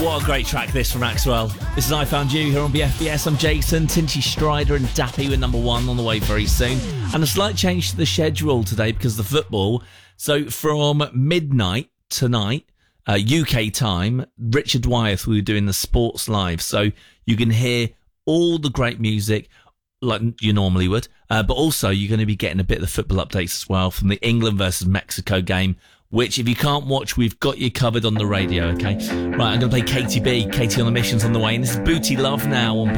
What a great track this from Maxwell. This is I Found You here on BFBS. I'm Jason, Tinchy Strider and Dappy with number one on the way very soon. And a slight change to the schedule today because of the football. So from midnight tonight, UK time, Richard Wyeth will be doing the Sports Live. So you can hear all the great music like you normally would. But also you're going to be getting a bit of the football updates as well from the England versus Mexico game, which if you can't watch, we've got you covered on the radio, okay? Right, I'm going to play Katie B. Katie on the Mission's on the way. And this is Booty Love now on